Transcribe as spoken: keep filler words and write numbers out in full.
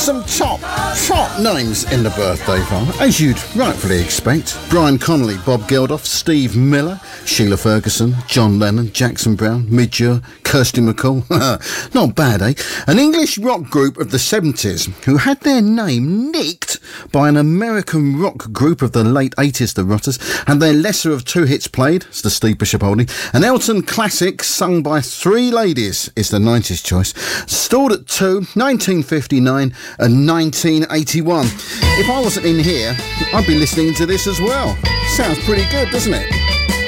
some top, top names in the birthday file, as you'd rightfully expect. Brian Connolly, Bob Geldof, Steve Miller, Sheila Ferguson, John Lennon, Jackson Brown, Midge Ure, Kirsty MacColl. Not bad, eh? An English rock group of the seventies who had their name nicked by an American rock group of the late eighties, the Rotters, and their lesser of two hits played, it's the Steve Bishop holding. An Elton classic sung by three ladies is the nineties choice. Stored at two, nineteen fifty-nine and nineteen eighty-one. If I wasn't in here, I'd be listening to this as well. Sounds pretty good, doesn't it?